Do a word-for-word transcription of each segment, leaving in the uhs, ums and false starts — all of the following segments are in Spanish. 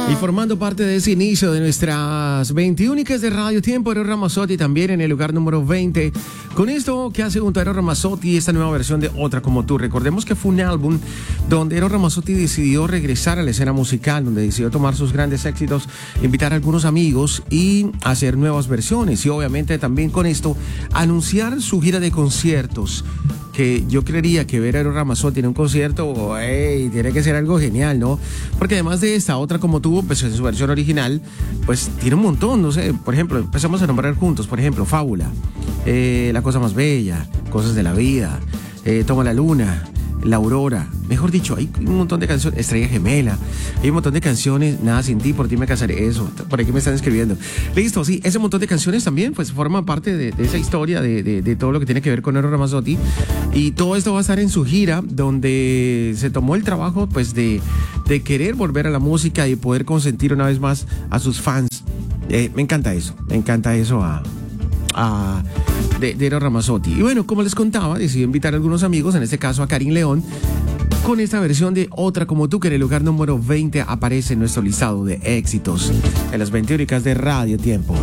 Y formando parte de ese inicio de nuestras veintiúnicas de Radio Tiempo, Eros Ramazzotti también en el lugar número veinte. Con esto que hace junto a Eros Ramazzotti esta nueva versión de Otra Como Tú. Recordemos que fue un álbum donde Eros Ramazzotti decidió regresar a la escena musical, donde decidió tomar sus grandes éxitos, invitar a algunos amigos y hacer nuevas versiones. Y obviamente también con esto anunciar su gira de conciertos. Que yo creería que ver a Eros Ramazzotti en un concierto, hey, tiene que ser algo genial, ¿no? Porque además de esta, Otra Como Tú, pues en su versión original, pues tiene un montón, no sé, por ejemplo, empezamos a nombrar juntos, por ejemplo, Fábula, eh, La Cosa Más Bella, Cosas de la Vida, eh, Toma la Luna, La Aurora, mejor dicho, hay un montón de canciones, Estrella Gemela, hay un montón de canciones, Nada Sin Ti, Por Ti Me Casaré, eso, por aquí me están escribiendo. Listo, sí, ese montón de canciones también, pues forman parte de, de esa historia, de, de, de todo lo que tiene que ver con Eros Ramazzotti, y todo esto va a estar en su gira, donde se tomó el trabajo, pues, de, de querer volver a la música y poder consentir una vez más a sus fans. Eh, me encanta eso, me encanta eso a... a de, de Eros Ramazzotti. Y bueno, como les contaba, decidí invitar a algunos amigos, en este caso a Karim León, con esta versión de Otra Como Tú, que en el lugar número veinte aparece en nuestro listado de éxitos en las veintiúnicas de Radio Tiempo.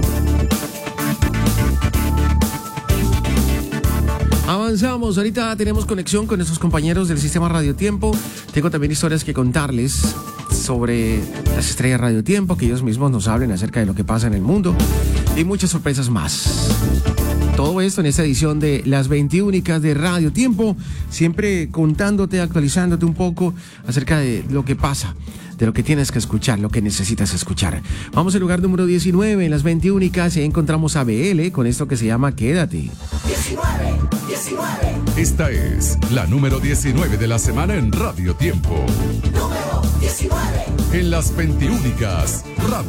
Avanzamos, ahorita tenemos conexión con nuestros compañeros del sistema Radio Tiempo. Tengo también historias que contarles sobre las estrellas Radio Tiempo, que ellos mismos nos hablen acerca de lo que pasa en el mundo y muchas sorpresas más. Todo esto en esta edición de las veintiúnicas de Radio Tiempo, siempre contándote, actualizándote un poco acerca de lo que pasa, de lo que tienes que escuchar, lo que necesitas escuchar. Vamos al lugar número diecinueve en las veintiúnicas y ahí encontramos a B L con esto que se llama Quédate. diecinueve, diecinueve. Esta es la número diecinueve de la semana en Radio Tiempo. Número diecinueve. En las veintiúnicas Radio